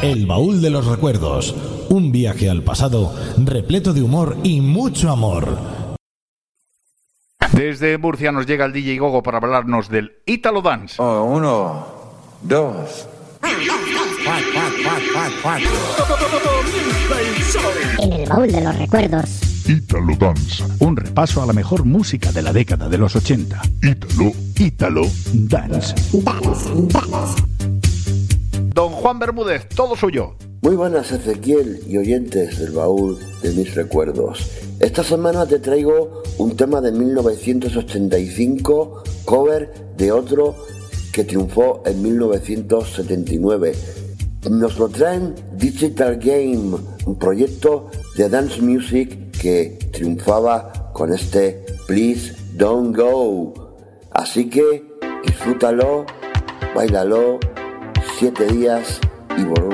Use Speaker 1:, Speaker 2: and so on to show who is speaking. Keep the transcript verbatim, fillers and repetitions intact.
Speaker 1: El baúl de los recuerdos. Un viaje al pasado repleto de humor y mucho amor.
Speaker 2: Desde Murcia nos llega el D J Gogo para hablarnos del Italo Dance.
Speaker 3: Oh, uno, dos.
Speaker 4: En el baúl de los recuerdos.
Speaker 5: Italo Dance.
Speaker 6: Un repaso a la mejor música de la década de los ochenta.
Speaker 5: Italo, Italo Dance.
Speaker 4: Dance, dance.
Speaker 2: Don Juan Bermúdez, todo suyo.
Speaker 7: Muy buenas, Ezequiel y oyentes del baúl de mis recuerdos. Esta semana te traigo un tema de mil novecientos ochenta y cinco, cover de otro que triunfó en mil novecientos setenta y nueve. Nos lo traen Digital Game, un proyecto de dance music que triunfaba con este Please Don't Go. Así que disfrútalo, báilalo, siete días y volvemos.